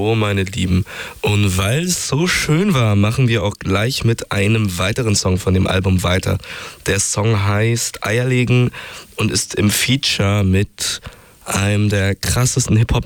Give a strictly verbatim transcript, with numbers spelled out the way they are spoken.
So, meine Lieben. Und weil es so schön war, machen wir auch gleich mit einem weiteren Song von dem Album weiter. Der Song heißt Eierlegen und ist im Feature mit einem der krassesten Hip-Hop